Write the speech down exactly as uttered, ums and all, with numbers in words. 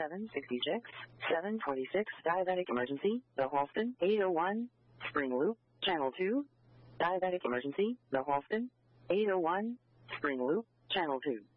seven sixty-six, seven twenty-six, diabetic emergency, the Halston, eight oh one, Spring Loop, channel two, diabetic emergency, the Halston, eight oh one, Spring Loop, channel two.